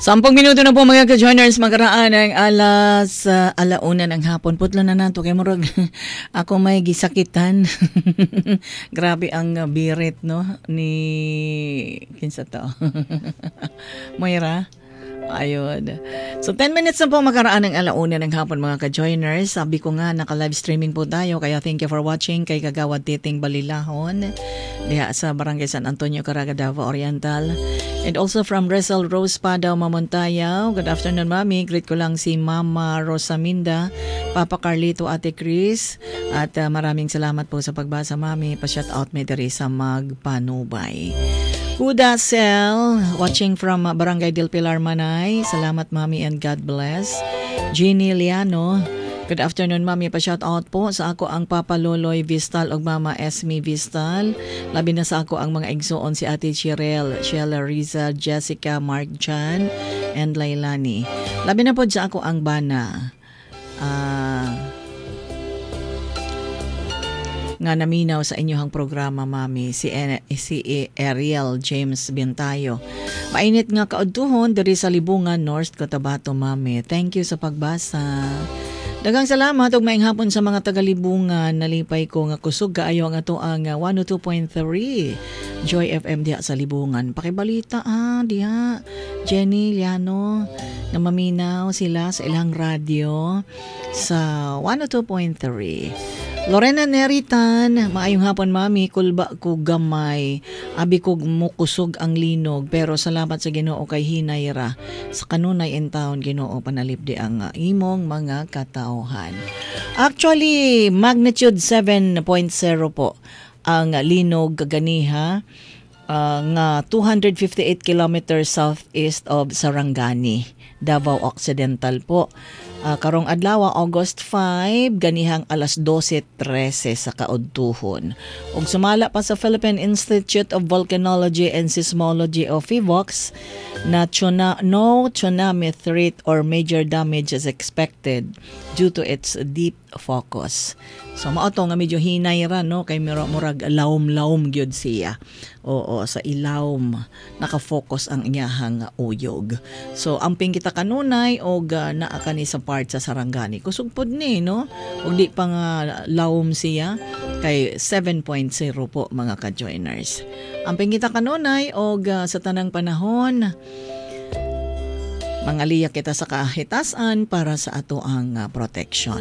10 minuto na po mga ka-joiners, magaraan ng alauna ng hapon. Putla na nato kay murag ako may gisakitan. Grabe ang birit no ni kinsa to. Moira. Ayun. So 10 minutes na po makaraan ng alauna ng hapon mga ka-joiners. Sabi ko nga naka-live streaming po tayo kaya thank you for watching kay Kagawad Titing Balilahon diha sa Barangay San Antonio, Caraga, Davao Oriental. And also from Rizal Rose Padaw, Mamontayaw. Good afternoon, Mami. Greet ko lang si Mama Rosaminda, Papa Carlito, Ate Chris. At maraming salamat po sa pagbasa, Mami. Pa-shout out me diri sa Magpanubay. Huda Cell, watching from Barangay Del Pilar, Manay. Salamat, Mami, and God bless. Jeannie Liano. Good afternoon, Mami. Pa-shout out po sa ako ang Papa Loloy Vistal o Mama Esme Vistal. Labi na sa ako ang mga igsoon si Ate Chirel, Sheila Riza, Jessica, Mark Jan, and Lailani. Labi na po sa ako ang bana. Nga naminaw sa inyong programa, Mami, si Ariel James Bintayo. Mainit nga kaudtuhon diri sa Libungan, North Cotabato, Mami. Thank you sa pagbasa. Daghang salamat ug maayong hapon sa mga tagalibungan. Nalipay ko nga kusog kaayo ang ato ang 102.3 Joy FM diha sa Libungan. Pakibalita diha Jenny Liano na maminaw sila sa ilang radyo sa 102.3. Lorena Neritan, maayong hapon, Mami. Kulba ko gamay, abi ko mukusog ang linog, pero salamat sa Ginoo kay hinayra. Sa kanunay in town, Ginoo panalipdi ang imong mga katauhan. Actually, magnitude 7.0 po ang linog ganiha nga 258 kilometers southeast of Sarangani, Davao Occidental po. Karong adlaw August 5 ganihang alas 12:13 sa kaudtuhon. Ug sumala pa sa Philippine Institute of Volcanology and Seismology o PHIVOLCS na no tsunami threat or major damage is expected due to its deep focus. So mao to nga medyo hinay ra no kay murag lawom-lawom gyud siya. Oo, sa ilawom naka-focus ang iyahang uyog. So amping kita kanunay og naa kani sa part sa Sarangani. Kusog pod ni no. Ug di pa nga lawom siya kay 7.0 po mga ka-joiners. Amping kita kanunay og sa tanang panahon mangaliya kita sa kahitasan para sa ato ang protection.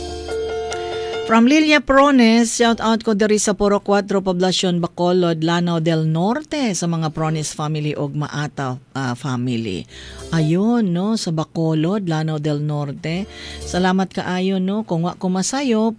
From Lilia Prones, shout out ko diri sa Puro 4 Poblacion, Bacolod, Lanao del Norte sa mga Prones family og Maata family. Ayun no sa Bacolod, Lanao del Norte. Salamat kaayo no kung wa ko masayop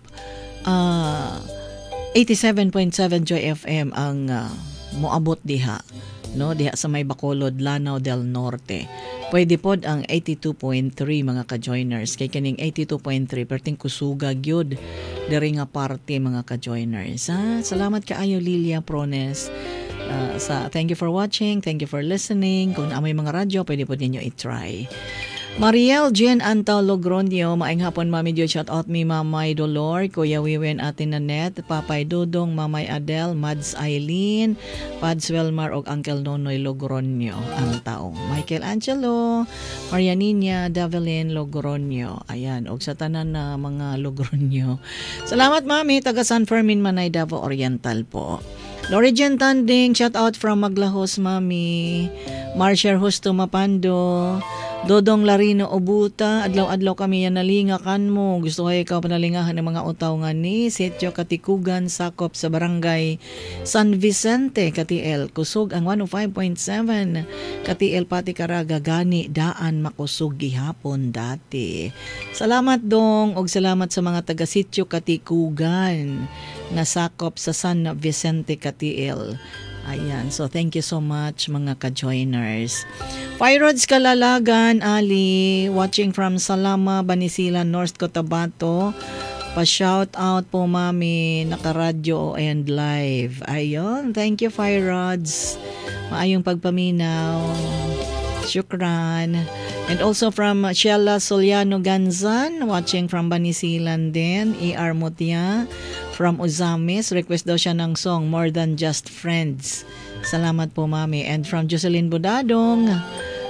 87.7 Joy FM ang moabot diha no diha sa may Bacolod, Lanao del Norte. Pwede pod ang 82.3 mga ka-joiners. Kay kaning 82.3 perting kusuga gyud diri nga parte mga ka-joiners. Salamat kaayo Lilia Prones. Thank you for watching, thank you for listening. Kung naamay mga radyo, pwede pod ninyo i-try. Mariel Jean Antal Logronio, maayong hapon, Mami Joy, shout out mi Mamay Dolor, Kuya Wiwen, Ate Nanette, Papay Dudong, Mamay Adel, Mads Eileen, Pads Welmar og Uncle Nonoy Logronio ang tao. Michael Angelo, Marianina Davelin Logronio. Ayan, og sa tanan na mga Logronio. Salamat, Mami, taga San Fermin Manay, Davao Oriental po. Lori Jen Tanding, shout out from Maglahos, Mami. Marcia Husto Mapando, Dodong Larino Obuta, adlaw-adlaw kami yan nalingakan mo. Gusto kayo ikaw panalingahan ng mga utaw nga ni Setyo Katikugan, sakop sa Barangay San Vicente, Katiel. Kusog ang 105.7. Katiel pati Caraga, gani daan makusog gihapon dati. Salamat dong, og salamat sa mga taga Setyo Katikugan nga sakop sa San Vicente, Katiel. Ayan, so thank you so much mga ka-joiners. Pyrods Kalalagan, Ali, watching from Salama, Banisilan, North Cotabato. Pa-shout out po, Mami, naka-radyo and live. Ayun, thank you, Pyrods. Maayong pagpaminaw. Shukran. And also from Sheila Soliano Ganzan, watching from Banisilan din. E.R. Mutia from Uzamis, request daw siya ng song More Than Just Friends. Salamat po, Mami. And from Jocelyn Budadong,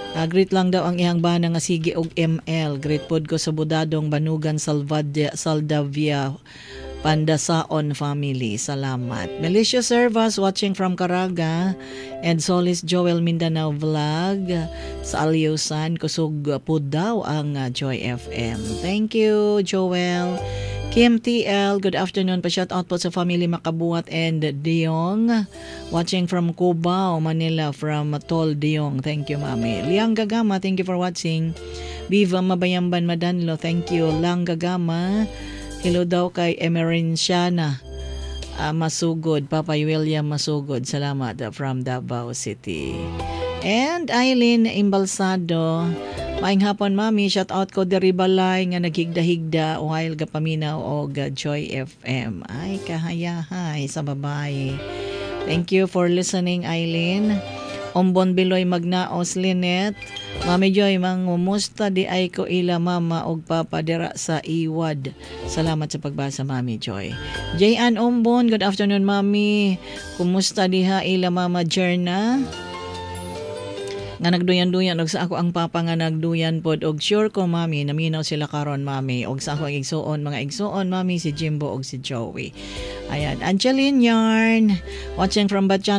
Greet lang daw ang ihang bana nga sige og ML. Greet pod ko sa Budadong Banugan Saldavia Pandasaon family. Salamat. Melissa Servas watching from Caraga and Solis Joel Mindanao vlog sa Aliusan. Kusog po daw ang Joy FM. Thank you, Joel. Kim TL, good afternoon. Pa-shout out po sa family Makabuat and Diong. Watching from Cubao, Manila from Tol Diong. Thank you, Mami. Liang Gagama, thank you for watching. Viva Mabayamban Madanlo, thank you. Lang Gagama, hello daw kay Emerenciana Masugod, Papa William Masugod. Salamat from Davao City. And Eileen Imbalsado, maing hapon mami, shout out ko diri balay nga naghigda-higda while gapaminaw og Joy FM. Ay kahayahay sa babae. Thank you for listening, Eileen. Ombon Biloy Magnaos Linet. Mami Joy, mangumusta di ay ko ila mama og papa dira sa Iwad. Salamat sa pagbasa, Mami Joy. Jayan Ombon, good afternoon mami. Kumusta diha ila mama Jerna? Nga nagduyan-duyan og sa ako ang papa nga nagduyan pod og sure ko mami naminaw sila karon mami og sa ako ang igsuon mga igsuon mami si Jimbo og si Joey. Ayan, Angeline Yarn watching from Batyan